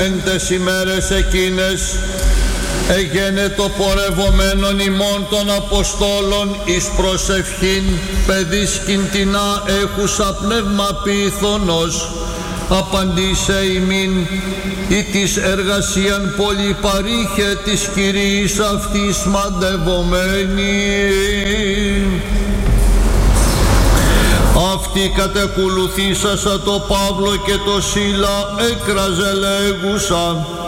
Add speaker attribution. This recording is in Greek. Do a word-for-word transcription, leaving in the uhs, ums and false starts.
Speaker 1: εν τες ημέρες εκείνες εγένε το πορευομένον ημών των Αποστόλων εις προσευχήν παιδίσκην τινά έχουσα πνεύμα ποιηθωνος απαντήσε ημίν ή της εργασίαν πολύ παρήχε της Κυρίης αυτής μαντευομένη. Αυτή κατεκολουθήσασα το Παύλο και το Σίλα έκραζε λέγουσα